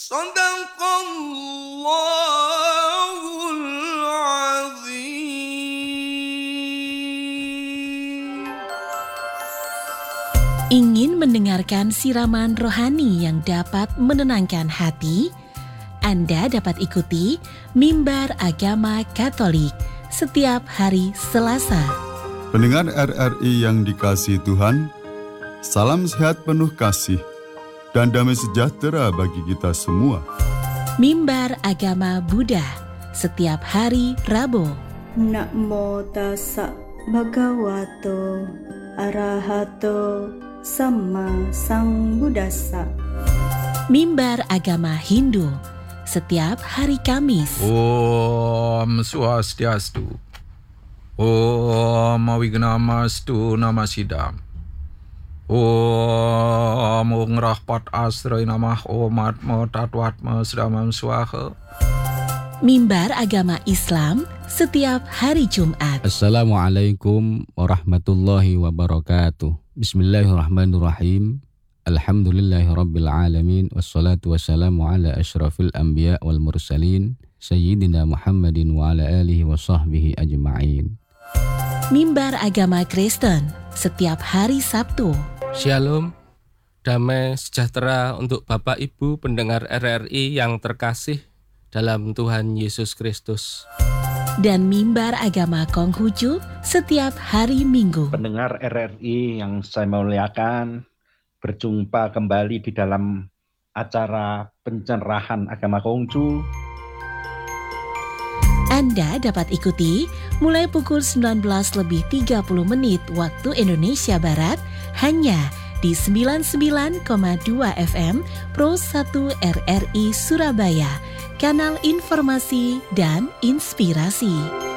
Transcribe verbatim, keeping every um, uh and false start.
Shadaqallahul Azim. Ingin mendengarkan siraman rohani yang dapat menenangkan hati? Anda dapat ikuti Mimbar Agama Katolik setiap hari Selasa. Pendengar R R I yang dikasihi Tuhan, salam sehat penuh kasih dan damai sejahtera bagi kita semua. Mimbar Agama Buddha setiap hari Rabu. Namo tassa bhagavato arahato Sama Sambuddhassa. Mimbar Agama Hindu setiap hari Kamis. Om Swastiastu. Om Wignamastu Namasidam. Om Ngrahpat Asrai Namah Om Atma Tatwatma Sramam Swaha. Mimbar Agama Islam setiap hari Jumat. Assalamualaikum warahmatullahi wabarakatuh. Bismillahirrahmanirrahim. Alhamdulillahirabbil alamin wassalatu wassalamu ala asyrafil anbiya wal mursalin sayyidina Muhammadin wa ala alihi wa sahbihi ajma'in. Mimbar Agama Kristen setiap hari Sabtu. Shalom, damai sejahtera untuk Bapak Ibu pendengar R R I yang terkasih dalam Tuhan Yesus Kristus. Dan Mimbar Agama Konghucu setiap hari Minggu. Pendengar R R I yang saya muliakan, berjumpa kembali di dalam acara pencerahan agama Konghucu. Anda dapat ikuti mulai pukul sembilan belas lebih tiga puluh menit waktu Indonesia Barat hanya di sembilan puluh sembilan koma dua F M Pro satu R R I Surabaya, kanal informasi dan inspirasi.